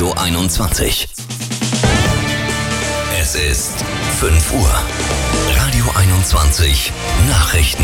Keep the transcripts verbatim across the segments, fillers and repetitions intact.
Radio einundzwanzig. Es ist fünf Uhr. Radio einundzwanzig Nachrichten.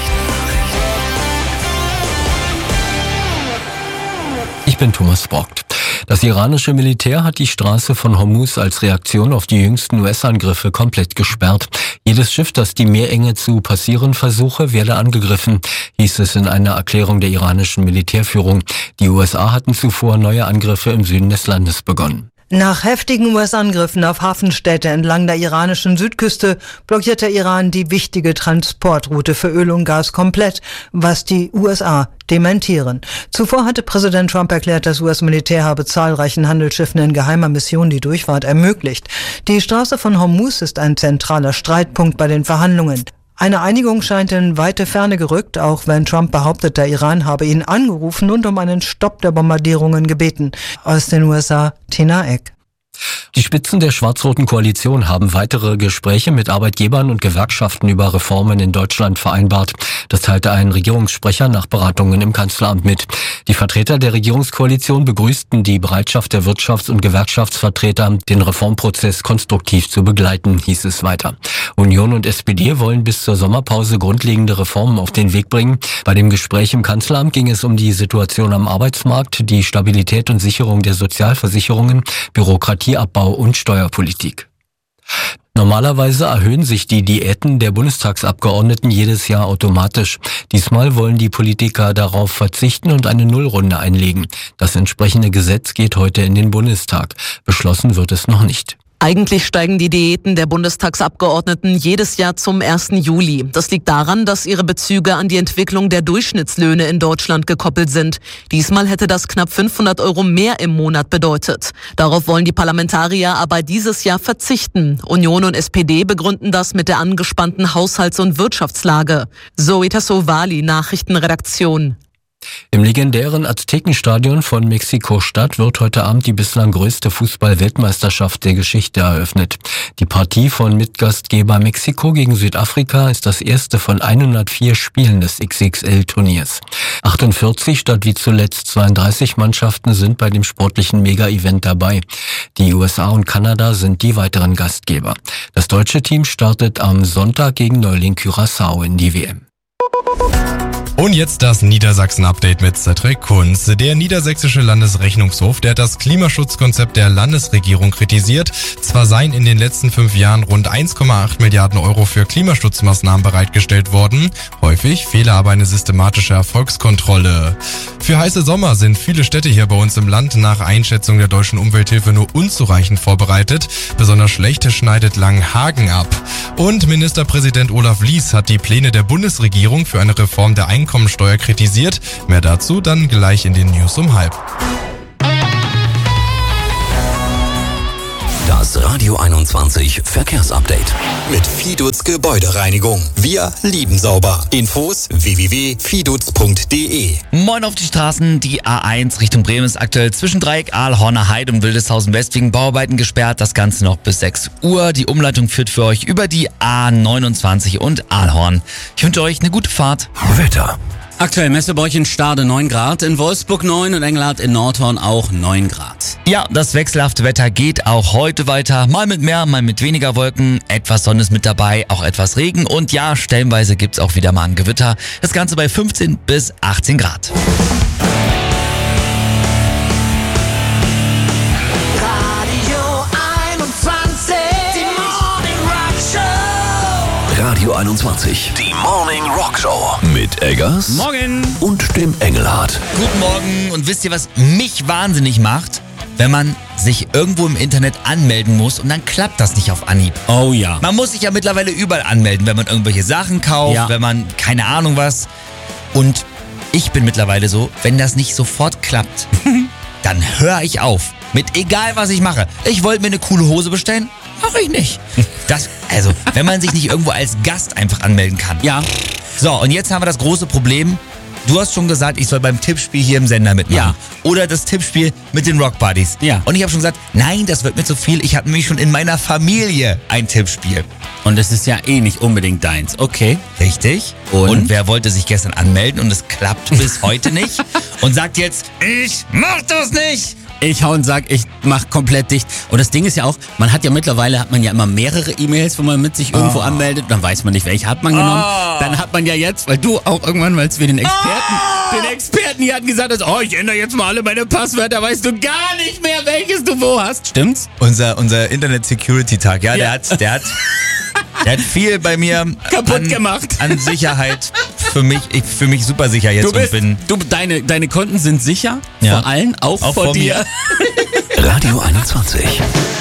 Ich bin Thomas Brockt. Das iranische Militär hat die Straße von Hormuz als Reaktion auf die jüngsten U S-Angriffe komplett gesperrt. Jedes Schiff, das die Meerenge zu passieren versuche, werde angegriffen, hieß es in einer Erklärung der iranischen Militärführung. Die U S A hatten zuvor neue Angriffe im Süden des Landes begonnen. Nach heftigen U S-Angriffen auf Hafenstädte entlang der iranischen Südküste blockiert der Iran die wichtige Transportroute für Öl und Gas komplett, was die U S A dementieren. Zuvor hatte Präsident Trump erklärt, das U S-Militär habe zahlreichen Handelsschiffen in geheimer Mission die Durchfahrt ermöglicht. Die Straße von Hormuz ist ein zentraler Streitpunkt bei den Verhandlungen. Eine Einigung scheint in weite Ferne gerückt, auch wenn Trump behauptet, der Iran habe ihn angerufen und um einen Stopp der Bombardierungen gebeten. Aus den U S A, Tina Eck. Die Spitzen der schwarz-roten Koalition haben weitere Gespräche mit Arbeitgebern und Gewerkschaften über Reformen in Deutschland vereinbart. Das teilte ein Regierungssprecher nach Beratungen im Kanzleramt mit. Die Vertreter der Regierungskoalition begrüßten die Bereitschaft der Wirtschafts- und Gewerkschaftsvertreter, den Reformprozess konstruktiv zu begleiten, hieß es weiter. Union und S P D wollen bis zur Sommerpause grundlegende Reformen auf den Weg bringen. Bei dem Gespräch im Kanzleramt ging es um die Situation am Arbeitsmarkt, die Stabilität und Sicherung der Sozialversicherungen, Bürokratie, Abbau und Steuerpolitik. Normalerweise erhöhen sich die Diäten der Bundestagsabgeordneten jedes Jahr automatisch. Diesmal wollen die Politiker darauf verzichten und eine Nullrunde einlegen. Das entsprechende Gesetz geht heute in den Bundestag. Beschlossen wird es noch nicht. Eigentlich steigen die Diäten der Bundestagsabgeordneten jedes Jahr zum ersten Juli. Das liegt daran, dass ihre Bezüge an die Entwicklung der Durchschnittslöhne in Deutschland gekoppelt sind. Diesmal hätte das knapp fünfhundert Euro mehr im Monat bedeutet. Darauf wollen die Parlamentarier aber dieses Jahr verzichten. Union und S P D begründen das mit der angespannten Haushalts- und Wirtschaftslage. Zoe Tassovali, Nachrichtenredaktion. Im legendären Aztekenstadion von Mexiko-Stadt wird heute Abend die bislang größte Fußball-Weltmeisterschaft der Geschichte eröffnet. Die Partie von Mitgastgeber Mexiko gegen Südafrika ist das erste von hundertvier Spielen des X X L-Turniers. achtundvierzig statt wie zuletzt zweiunddreißig Mannschaften sind bei dem sportlichen Mega-Event dabei. Die U S A und Kanada sind die weiteren Gastgeber. Das deutsche Team startet am Sonntag gegen Neuling Curaçao in die W M. Und jetzt das Niedersachsen-Update mit Cedric Kunz. Der niedersächsische Landesrechnungshof, der hat das Klimaschutzkonzept der Landesregierung kritisiert. Zwar seien in den letzten fünf Jahren rund eins Komma acht Milliarden Euro für Klimaschutzmaßnahmen bereitgestellt worden. Häufig fehle aber eine systematische Erfolgskontrolle. Für heiße Sommer sind viele Städte hier bei uns im Land nach Einschätzung der Deutschen Umwelthilfe nur unzureichend vorbereitet. Besonders schlecht schneidet Langenhagen ab. Und Ministerpräsident Olaf Lies hat die Pläne der Bundesregierung für eine Reform der Einkommensteuer kritisiert. Mehr dazu dann gleich in den News um halb. Das Radio einundzwanzig Verkehrsupdate mit Fidutz Gebäudereinigung. Wir lieben sauber. Infos w w w punkt fidutz punkt d e. Moin auf die Straßen. Die A eins Richtung Bremen ist aktuell zwischen Dreieck, Aal, Horner Heide und Wildeshausen West wegen Bauarbeiten gesperrt. Das Ganze noch bis sechs Uhr. Die Umleitung führt für euch über die A neunundzwanzig und Aalhorn. Ich wünsche euch eine gute Fahrt. Wetter. Aktuell Messebräuch in Stade neun Grad, in Wolfsburg neun und Engelhardt in Nordhorn auch neun Grad. Ja, das wechselhafte Wetter geht auch heute weiter. Mal mit mehr, mal mit weniger Wolken. Etwas Sonne ist mit dabei, auch etwas Regen. Und ja, stellenweise gibt's auch wieder mal ein Gewitter. Das Ganze bei fünfzehn bis achtzehn Grad. Radio einundzwanzig, die Morning Rock Show mit Eggers Morgen und dem Engelhardt. Guten Morgen. Und wisst ihr, was mich wahnsinnig macht? Wenn man sich irgendwo im Internet anmelden muss und dann klappt das nicht auf Anhieb. Oh ja. Man muss sich ja mittlerweile überall anmelden, wenn man irgendwelche Sachen kauft, Ja. wenn man keine Ahnung was. Und ich bin mittlerweile so, wenn das nicht sofort klappt, dann höre ich auf. Mit egal was ich mache. Ich wollte mir eine coole Hose bestellen, mache ich nicht. Das, also, wenn man sich nicht irgendwo als Gast einfach anmelden kann. Ja. So, und jetzt haben wir das große Problem. Du hast schon gesagt, ich soll beim Tippspiel hier im Sender mitmachen. Ja. Oder das Tippspiel mit den Rock Buddies. Ja. Und ich habe schon gesagt, nein, das wird mir zu viel. Ich habe nämlich schon in meiner Familie ein Tippspiel. Und es ist ja eh nicht unbedingt deins. Okay. Richtig. Und? Und wer wollte sich gestern anmelden und es klappt bis heute nicht und sagt jetzt, ich mach das nicht. Ich hau und sag, ich mach komplett dicht. Und das Ding ist ja auch, man hat ja mittlerweile, hat man ja immer mehrere E-Mails, wo man mit sich irgendwo oh. anmeldet. Dann weiß man nicht, welche hat man genommen. Oh. Dann hat man ja jetzt, weil du auch irgendwann, weil wir den Experten, oh. den Experten hier hatten gesagt hast, oh, ich ändere jetzt mal alle meine Passwörter, weißt du gar nicht mehr, welches du wo hast. Stimmt's? Unser, unser Internet-Security-Tag, ja, ja, der hat, der hat, der hat viel bei mir kaputt an, gemacht. An Sicherheit. Für mich, ich fühle mich super sicher jetzt du bist, und bin. Du, deine, deine Konten sind sicher, ja. vor allen, auch, auch vor, vor dir. Radio einundzwanzig.